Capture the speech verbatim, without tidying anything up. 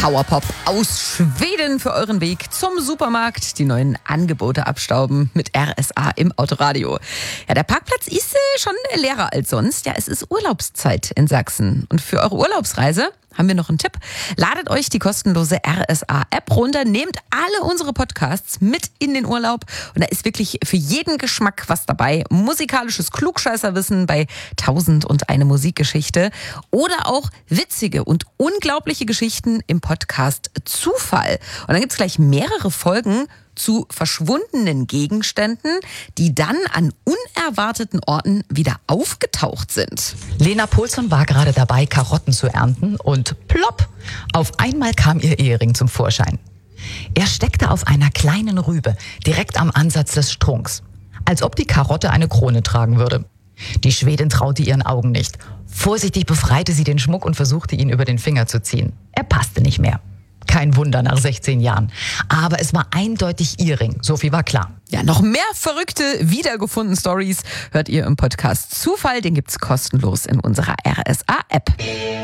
Powerpop aus Schweden für euren Weg zum Supermarkt. Die neuen Angebote abstauben mit R S A im Autoradio. Ja, der Parkplatz ist äh, schon leerer als sonst. Ja, es ist Urlaubszeit in Sachsen. Und für eure Urlaubsreise haben wir noch einen Tipp. Ladet euch die kostenlose R S A-App runter, nehmt alle unsere Podcasts mit in den Urlaub und da ist wirklich für jeden Geschmack was dabei. Musikalisches Klugscheißerwissen bei Tausend und eine Musikgeschichte oder auch witzige und unglaubliche Geschichten im Podcast Zufall. Und dann gibt's gleich mehrere Folgen zu verschwundenen Gegenständen, die dann an unerwarteten Orten wieder aufgetaucht sind. Lena Poulsson war gerade dabei, Karotten zu ernten und plopp, auf einmal kam ihr Ehering zum Vorschein. Er steckte auf einer kleinen Rübe, direkt am Ansatz des Strunks, als ob die Karotte eine Krone tragen würde. Die Schwedin traute ihren Augen nicht. Vorsichtig befreite sie den Schmuck und versuchte, ihn über den Finger zu ziehen. Er passte nicht mehr. Kein Wunder nach sechzehn Jahren. Aber es war eindeutig ihr Ring, so viel war klar. Ja, noch mehr verrückte, wiedergefunden Stories hört ihr im Podcast Zufall. Den gibt's kostenlos in unserer R S A-App.